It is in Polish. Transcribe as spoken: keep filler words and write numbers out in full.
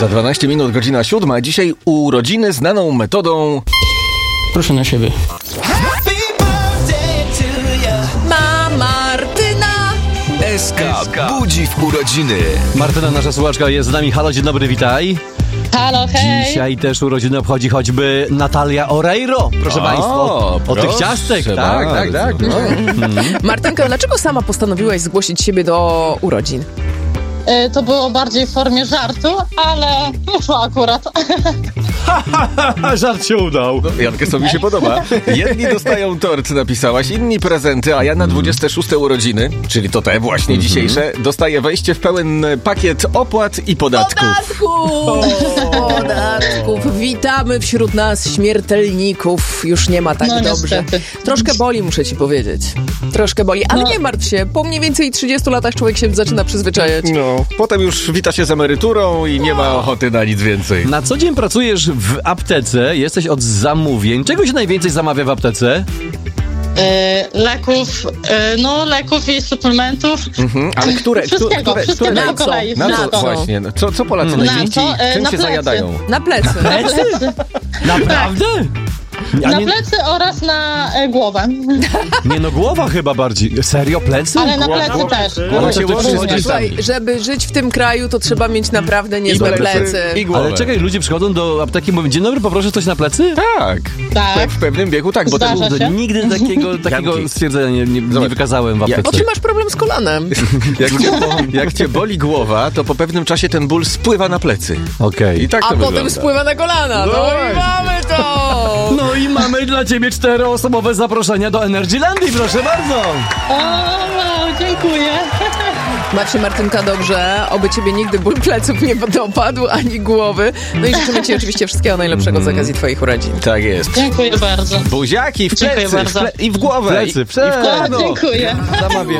Za dwanaście minut, godzina siódma. Dzisiaj urodziny znaną metodą... Proszę na siebie. Ma Martyna. S K budzi w urodziny. Martyna, nasza słuchaczka, jest z nami. Halo, dzień dobry, witaj. Halo, hej. Dzisiaj też urodziny obchodzi choćby Natalia Oreiro, proszę O, państwa. O, o tych proszę ciastek, tak, bardzo. tak, tak. No. Martynka, dlaczego sama postanowiłaś zgłosić siebie do urodzin? E, To było bardziej w formie żartu, ale wyszło akurat. Żart się udał. Jankę, co mi się podoba. Jedni dostają tort, napisałaś, inni prezenty, a ja na dwudzieste szóste urodziny, czyli to te właśnie dzisiejsze, dostaję wejście w pełen pakiet opłat i podatków. Podatków! Podatków! Witamy wśród nas śmiertelników. Już nie ma tak No, dobrze. niestety. Troszkę boli, muszę ci powiedzieć. Troszkę boli, ale No. nie martw się. Po mniej więcej trzydziestu latach człowiek się zaczyna przyzwyczajać. No, potem już wita się z emeryturą i nie ma ochoty na nic więcej. Na co dzień pracujesz w aptece, jesteś od zamówień. Czego się najwięcej zamawia w aptece? E, Leków, e, no leków i suplementów. Mhm, ale które, Wszystkiego, które, wszystkiego które, po kolei. na co wszystko. właśnie? No, co, co Polacy Na najczęściej, co? E, czym na się plecy. zajadają? Na plecy. Plecy? Naprawdę? A Na nie, plecy oraz na e, głowę. nie no, głowa chyba bardziej. Serio, plecy? Ale na plecy też. Głowa No to się ty łączy z przychodzisz- plecami. Słuchaj, żeby żyć w tym kraju, to trzeba mieć naprawdę niezłe plecy. I głowę. Ale czekaj, ludzie przychodzą do apteki i mówią, dzień dobry, poproszę coś na plecy? Tak. Tak. W pewnym wieku tak, bo też... Zdarza się. Nigdy takiego, takiego Janki. stwierdzenia nie, nie, nie Zobacz. wykazałem w Ja- aptece. O, czy masz problem z kolanem? Jak cię, jak cię boli głowa, to po pewnym czasie ten ból spływa na plecy. Okej. I tak A to potem wygląda. spływa na kolana. No, No i mamy to! No i mamy dla ciebie czteroosobowe zaproszenia do Energylandii, proszę bardzo. O, wow, dziękuję. Macie, Martynka, dobrze. Oby ciebie nigdy ból pleców nie dopadł, ani głowy. No i życzymy ci oczywiście wszystkiego najlepszego z okazji twoich urodzin. Tak jest. Dziękuję bardzo. Buziaki w Dziękuję plecy, w bardzo. ple- i w głowę. Plecy, i, plecy. i w kolano. Dziękuję. Zamawiam.